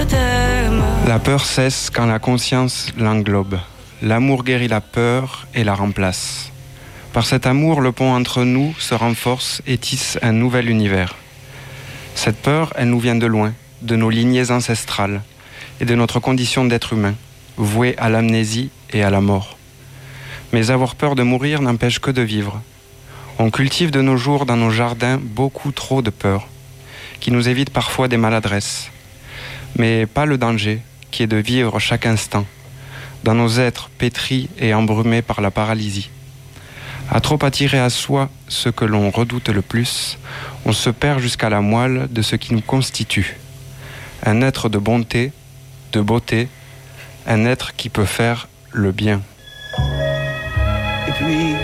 je t'aime. La peur cesse quand la conscience l'englobe. L'amour guérit la peur et la remplace. Par cet amour, le pont entre nous se renforce et tisse un nouvel univers. Cette peur, elle nous vient de loin, de nos lignées ancestrales et de notre condition d'être humain, voué à l'amnésie et à la mort. Mais avoir peur de mourir n'empêche que de vivre. On cultive de nos jours dans nos jardins beaucoup trop de peur, qui nous évite parfois des maladresses. Mais pas le danger, qui est de vivre chaque instant, dans nos êtres pétris et embrumés par la paralysie. À trop attirer à soi ce que l'on redoute le plus, on se perd jusqu'à la moelle de ce qui nous constitue. Un être de bonté, de beauté, un être qui peut faire le bien. Et puis,